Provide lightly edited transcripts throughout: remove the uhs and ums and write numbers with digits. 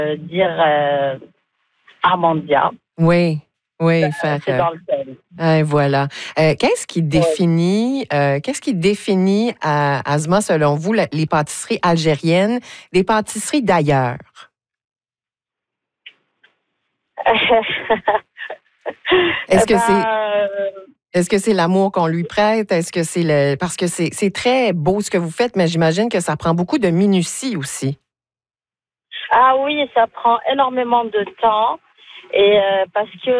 dire Armandia. Oui, oui, faire. C'est dans le thème. Voilà. Qu'est-ce qui définit, Asma, selon vous, les pâtisseries algériennes des pâtisseries d'ailleurs? Est-ce que c'est Est-ce que c'est l'amour qu'on lui prête? Est-ce que c'est parce que c'est très beau ce que vous faites, mais j'imagine que ça prend beaucoup de minutie aussi. Ah oui, ça prend énormément de temps. Et parce que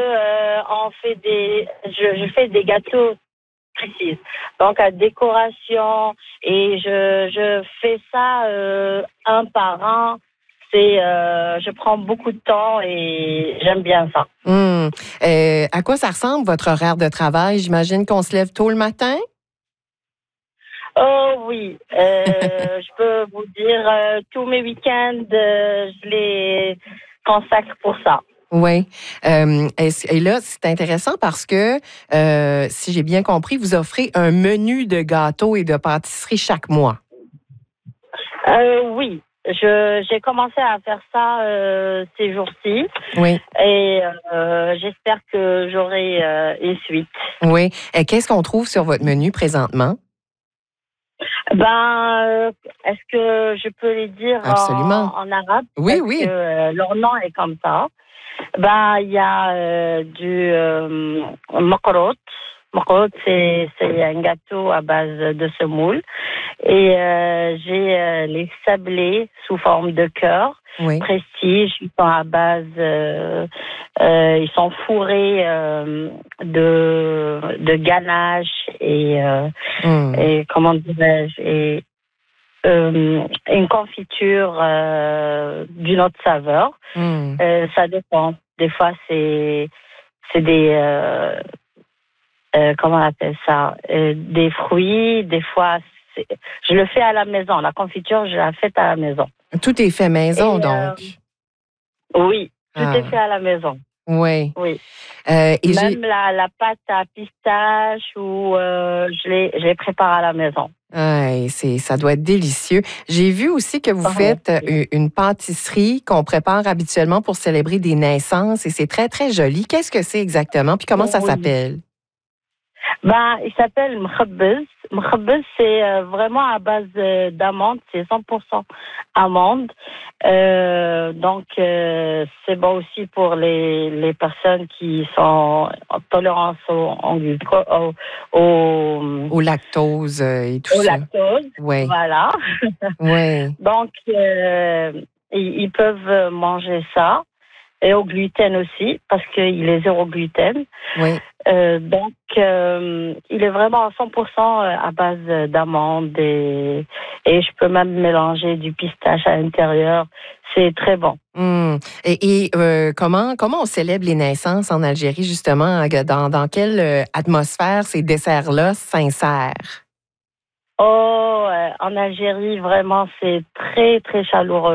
je fais des gâteaux précis. Donc à décoration et je fais ça un par un. Je prends beaucoup de temps et j'aime bien ça. À quoi ça ressemble votre horaire de travail? J'imagine qu'on se lève tôt le matin? Oh oui, je peux vous dire tous mes week-ends, je les consacre pour ça. Oui. Et là, c'est intéressant parce que, si j'ai bien compris, vous offrez un menu de gâteaux et de pâtisseries chaque mois. Oui. J'ai commencé à faire ça ces jours-ci. Oui. Et j'espère que j'aurai une suite. Oui. Et qu'est-ce qu'on trouve sur votre menu présentement? Est-ce que je peux les dire en arabe? Oui, parce que leur nom est comme ça. Il y a du makrot. Makrot, c'est un gâteau à base de semoule. Et j'ai les sablés sous forme de cœur. Oui. Prestige, ils sont à base, ils sont fourrés de ganache et comment dirais-je, et une confiture d'une autre saveur. Ça dépend. Des fois, c'est des comment on appelle ça, des fruits. Des fois, je le fais à la maison. La confiture, je la fais à la maison. Tout est fait maison, donc. Oui, tout est fait à la maison. Oui. Oui. Et même la pâte à pistache, je les prépare à la maison. Ça doit être délicieux. J'ai vu aussi que vous faites une pâtisserie qu'on prépare habituellement pour célébrer des naissances et c'est très, très joli. Qu'est-ce que c'est exactement? Puis comment ça s'appelle? Il s'appelle mkhabbez. Mkhabbez, c'est vraiment à base d'amandes. C'est 100% amandes. Donc, c'est bon aussi pour les personnes qui sont en tolérance au lactose et tout ça. Au lactose, oui. Voilà. Oui. Donc, ils peuvent manger ça. Et au gluten aussi, parce qu'il est zéro gluten. Oui. Donc, il est vraiment à 100% à base d'amandes et je peux même mélanger du pistache à l'intérieur. C'est très bon. Et comment on célèbre les naissances en Algérie, justement? Dans quelle atmosphère ces desserts-là s'insèrent? En Algérie, vraiment, c'est très, très chaleureux.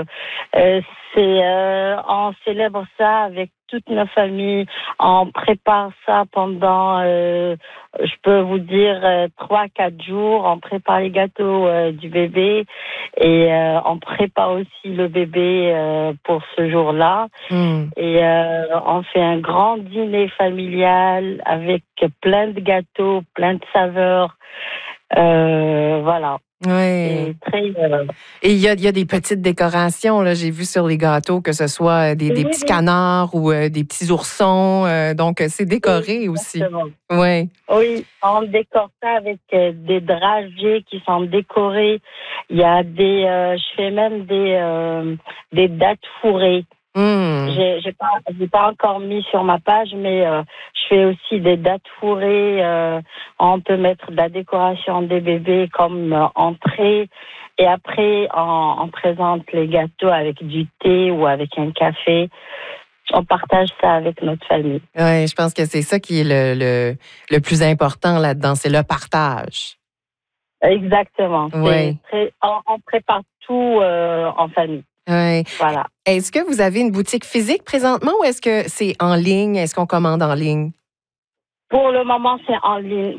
On célèbre ça avec toute nos familles. On prépare ça pendant, je peux vous dire, 3-4 jours. On prépare les gâteaux du bébé et on prépare aussi le bébé pour ce jour-là. Et on fait un grand dîner familial avec plein de gâteaux, plein de saveurs. Voilà. Oui. Et il y a des petites décorations, là, j'ai vu sur les gâteaux, que ce soit des petits canards ou des petits oursons. Donc, c'est décoré aussi. Oui. Oui, on décore ça avec des dragées qui sont décorées. Il y a je fais même des dattes fourrées. J'ai pas encore mis sur ma page, mais je fais aussi des dattes fourrées. On peut mettre de la décoration des bébés comme entrée. Et après, on présente les gâteaux avec du thé ou avec un café. On partage ça avec notre famille. Oui, je pense que c'est ça qui est le plus important là-dedans, c'est le partage. Exactement. Oui. On prépare tout en famille. Oui. Voilà. Est-ce que vous avez une boutique physique présentement ou est-ce que c'est en ligne? Est-ce qu'on commande en ligne? Pour le moment, c'est en ligne.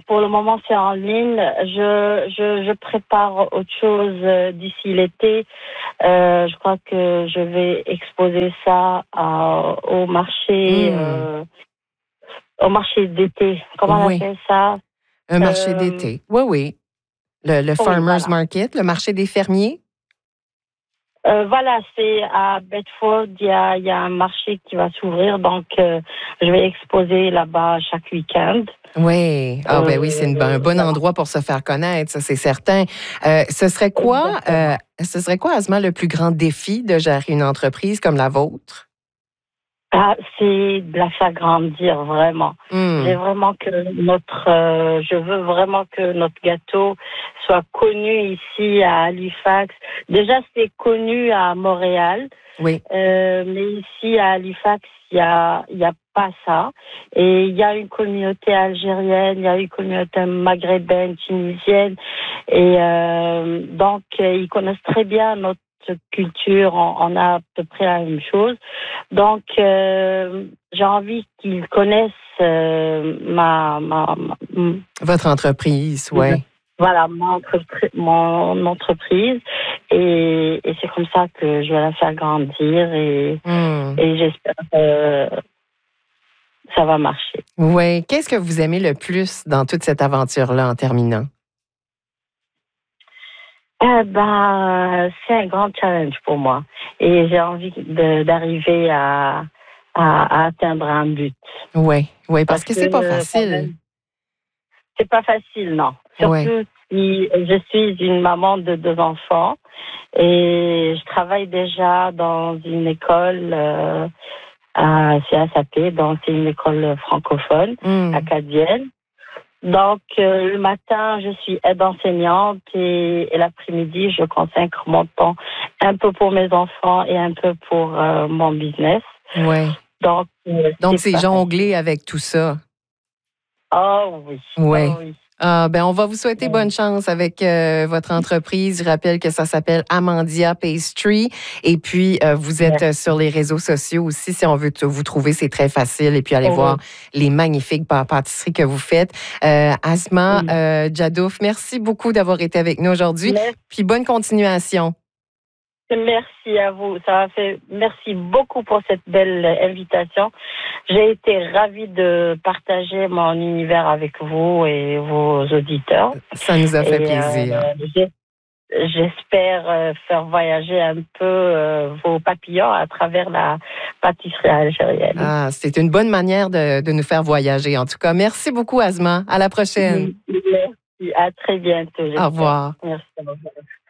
Je prépare autre chose d'ici l'été. Je crois que je vais exposer ça au marché d'été. Comment on appelle ça? Un marché d'été. Oui, oui. Le Farmers Market, le marché des fermiers. Voilà, c'est à Bedford, il y a un marché qui va s'ouvrir, donc je vais exposer là-bas chaque week-end. Oui, oui, c'est un bon endroit pour se faire connaître, ça c'est certain. Ce serait quoi, Asma, le plus grand défi de gérer une entreprise comme la vôtre? C'est de la faire grandir, vraiment. Je veux vraiment que notre gâteau soit connu ici à Halifax. Déjà, c'est connu à Montréal. Oui. Mais ici, à Halifax, il y a pas ça. Et il y a une communauté algérienne, il y a une communauté maghrébine, tunisienne. Et donc, ils connaissent très bien notre culture, on a à peu près la même chose. Donc, j'ai envie qu'ils connaissent votre entreprise, oui. Voilà, mon entreprise. Et c'est comme ça que je vais la faire grandir et j'espère que ça va marcher. Oui. Qu'est-ce que vous aimez le plus dans toute cette aventure-là en terminant? C'est un grand challenge pour moi et j'ai envie d'arriver à atteindre un but. Oui, parce que c'est pas facile. C'est pas facile, non. Surtout si je suis une maman de 2 enfants et je travaille déjà dans une école à CSAP, donc c'est une école francophone acadienne. Donc, le matin, je suis aide enseignante et l'après-midi, je consacre mon temps un peu pour mes enfants et un peu pour mon business. Oui. Donc c'est jongler avec tout ça. Oh oui. Oui. Oh oui. On va vous souhaiter bonne chance avec votre entreprise. Je rappelle que ça s'appelle Amandia Pastry. Et puis, vous êtes sur les réseaux sociaux aussi. Si on veut vous trouver, c'est très facile. Et puis, allez voir les magnifiques pâtisseries que vous faites. Asma Djadouf, merci beaucoup d'avoir été avec nous aujourd'hui. Puis, bonne continuation. Merci à vous. Merci beaucoup pour cette belle invitation. J'ai été ravie de partager mon univers avec vous et vos auditeurs. Ça nous a fait plaisir. J'espère faire voyager un peu vos papillons à travers la pâtisserie algérienne. C'est une bonne manière de nous faire voyager. En tout cas, merci beaucoup, Asma. À la prochaine. Merci. À très bientôt. Au revoir. Merci.